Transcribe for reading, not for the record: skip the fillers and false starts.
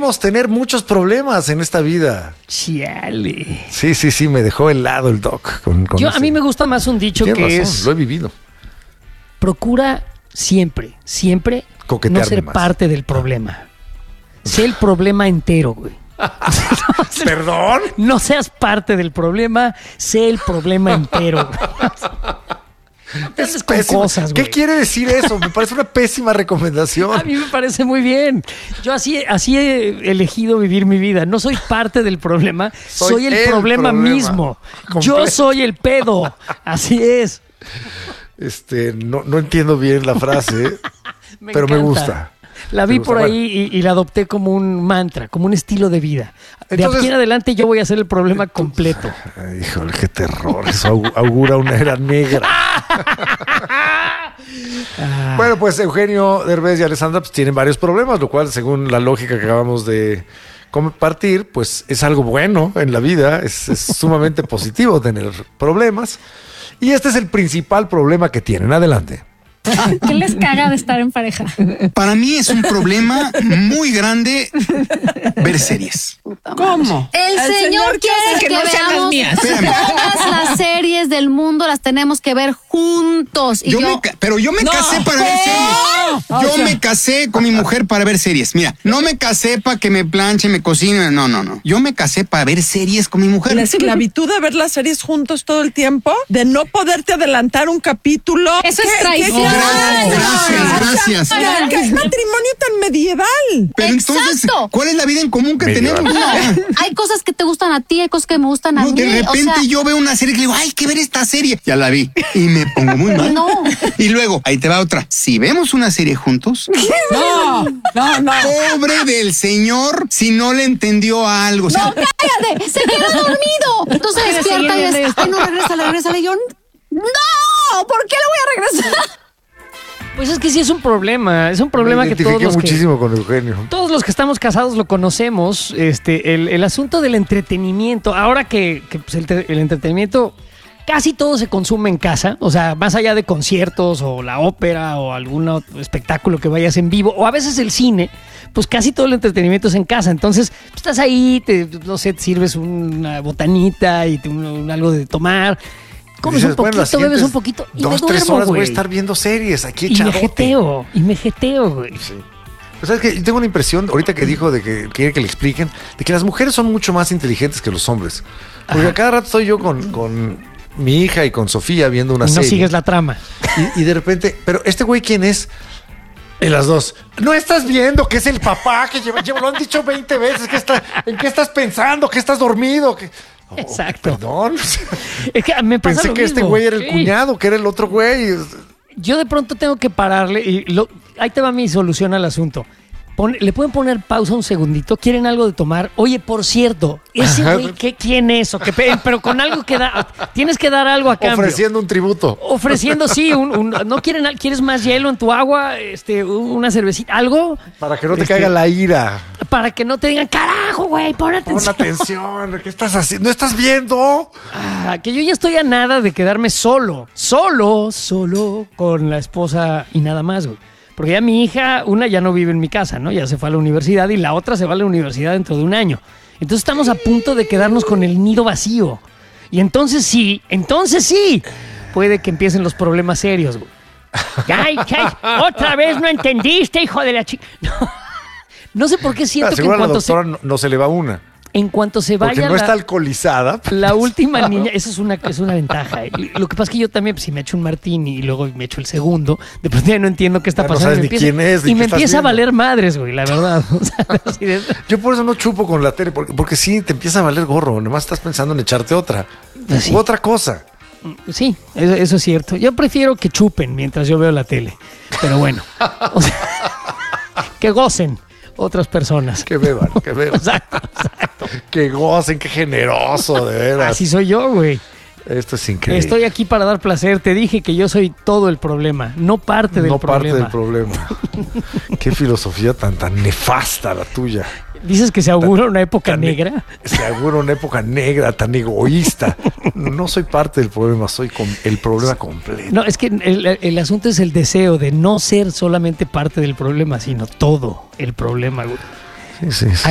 podemos tener muchos problemas en esta vida. Chiale. Sí, me dejó helado el doc. A mí me gusta más un dicho Tienes que razón, es... lo he vivido. Procura siempre Coquetearme no ser más. parte del problema. Sé el problema entero, güey. ¿Perdón? No seas parte del problema, sé el problema entero. No te haces con cosas, güey. ¿Qué quiere decir eso? Me parece una pésima recomendación. A mí me parece muy bien. Yo así he elegido vivir mi vida. No soy parte del problema, soy el problema mismo. Completo. Yo soy el pedo. Así es. No entiendo bien la frase, pero me gusta. La vi por ahí y la adopté como un mantra, como un estilo de vida. De aquí en adelante yo voy a ser el problema completo. Ay, híjole, qué terror. Eso augura una era negra. Bueno, pues Eugenio Derbez y Alessandra pues, tienen varios problemas, lo cual, según la lógica que acabamos de compartir, pues es algo bueno en la vida. Es sumamente positivo tener problemas. Y este es el principal problema que tienen. Adelante. ¿Qué les caga de estar en pareja? Para mí es un problema muy grande ver series. ¿Cómo? El señor quiere que no sean las veamos mías. todas las series del mundo, las tenemos que ver juntos. Pero yo me casé para ver series. Yo me casé con mi mujer para ver series. Mira, no me casé para que me planche, me cocine. No. Yo me casé para ver series con mi mujer. La esclavitud de ver las series juntos todo el tiempo, de no poderte adelantar un capítulo. Eso es traición. Gracias. ¿Qué matrimonio tan medieval? Pero entonces, ¿cuál es la vida en común que tenemos? Hay cosas que te gustan a ti, hay cosas que me gustan a mí. De repente yo veo una serie que digo, hay que ver esta serie. Ya la vi y me pongo muy mal. No. Y luego, ahí te va otra. Si vemos una serie juntos, No. pobre del señor si no le entendió algo. ¡No, cállate! ¡Se quedó dormido! Entonces despierta y es, ay, no, regrésale. Y yo, ¡no! ¿Por qué lo voy a regresar? Pues es que sí es un problema que todos los que estamos casados lo conocemos, el asunto del entretenimiento. Ahora que pues, el entretenimiento casi todo se consume en casa, o sea, más allá de conciertos o la ópera o algún espectáculo que vayas en vivo o a veces el cine, pues casi todo el entretenimiento es en casa. Entonces, pues, estás ahí, te sirves una botanita y algo de tomar. Comes un poquito, bebes un poquito y 2-3 horas voy a estar viendo series aquí echadote. Y me jeteo, güey. Sí. Pues sabes que yo tengo una impresión, ahorita que dijo de que quiere que le expliquen, de que las mujeres son mucho más inteligentes que los hombres. Porque a cada rato estoy yo con mi hija y con Sofía viendo una serie. No sigues la trama. Y de repente, pero este güey, ¿quién es? En las dos. No estás viendo que es el papá que lleva, lo han dicho 20 veces. ¿En qué estás pensando? ¿Que estás dormido? Exacto. Perdón. Es que me pasa Pensé lo que mismo. este güey era el cuñado, que era el otro güey. Yo de pronto tengo que pararle y ahí te va mi solución al asunto. Le pueden poner pausa un segundito. ¿Quieren algo de tomar? Oye, por cierto, ese güey, ¿quién es? Pero con algo que da. Tienes que dar algo a cambio. Ofreciendo un tributo. Ofreciendo, sí. ¿No quieres más hielo en tu agua? Una cervecita, algo. Para que no te caiga la ira. Para que no te digan, carajo, güey, pon atención. Pon atención. ¿Qué estás haciendo? ¿No estás viendo? Que yo ya estoy a nada de quedarme solo con la esposa y nada más, güey. Porque ya mi hija, una ya no vive en mi casa, ¿no? Ya se fue a la universidad y la otra se va a la universidad dentro de un año. Entonces estamos a punto de quedarnos con el nido vacío. Y entonces sí, puede que empiecen los problemas serios, güey. ¡Ay, otra vez no entendiste, hijo de la chica! No sé por qué siento que en cuanto la doctora no se le va una. En cuanto se vaya. Porque no está alcoholizada. La última niña, eso es una ventaja. Lo que pasa es que yo también, si me echo un martini y luego me echo el segundo, de pronto ya no entiendo qué está pasando. No sabes ni quién es. Y me empieza a valer madres, güey, la verdad. O sea, yo por eso no chupo con la tele, porque sí, te empieza a valer gorro. Nomás estás pensando en echarte otra. Sí. U otra cosa. Sí, eso es cierto. Yo prefiero que chupen mientras yo veo la tele. Pero bueno, o sea, que gocen otras personas. Que beban. Exacto. Que gocen, qué generoso, de veras. Así soy yo, güey. Esto es increíble. Estoy aquí para dar placer. Te dije que yo soy todo el problema, no parte del problema. No parte del problema. Qué filosofía tan nefasta la tuya. ¿Dices que se augura una época negra? Se augura una época negra, tan egoísta. No soy parte del problema, soy el problema completo. No, es que el asunto es el deseo de no ser solamente parte del problema, sino todo el problema, güey. Sí.